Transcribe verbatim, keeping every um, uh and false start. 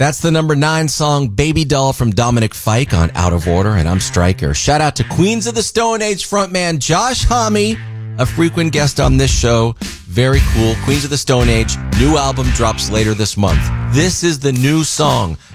That's the number nine song, Baby Doll, from Dominic Fike on Out of Order, and I'm Stryker. Shout out to Queens of the Stone Age frontman Josh Homme, a frequent guest on this show. Very cool. Queens of the Stone Age, new album drops later this month. This is the new song